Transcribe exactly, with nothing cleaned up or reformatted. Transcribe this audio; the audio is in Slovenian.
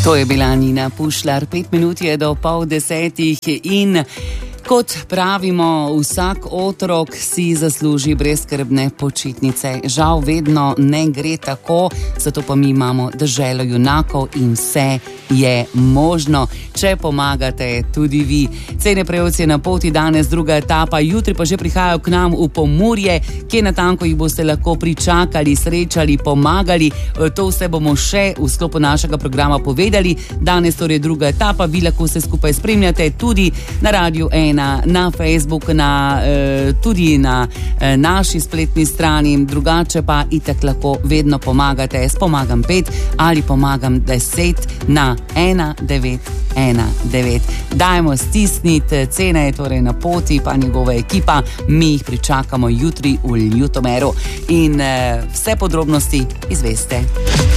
To je bila Nina Pušlar, pet minut je do pol desetih in kot pravimo, vsak otrok si zasluži brezskrbne počitnice. Žal vedno ne gre tako, zato pa mi imamo deželo junakov in vse je možno, če pomagate tudi vi. Cene prejevci je na poti, danes druga etapa, jutri pa že prihajajo k nam v Pomurje, kje natanko jih boste lahko pričakali, srečali, pomagali. To vse bomo še v sklopu našega programa povedali. Danes torej druga etapa, vi lahko vse skupaj spremljate tudi na Radiu ena, na Facebook, na, eh, tudi na eh, naši spletni strani, drugače pa itak lahko vedno pomagate s Pomagam pet ali Pomagam deset na ena devet ena devet. Dajmo stisniti, cena je torej na poti, pa njegova ekipa, mi jih pričakamo jutri v Ljutomeru in eh, vse podrobnosti izveste.